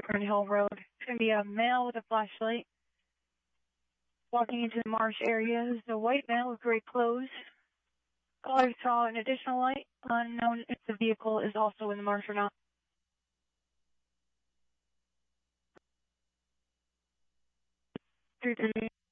Burn Hill Road. It's going to be a male with a flashlight walking into the marsh area. This is a white male with gray clothes. Caller saw an additional light, unknown if the vehicle is also in the marsh or not. Three.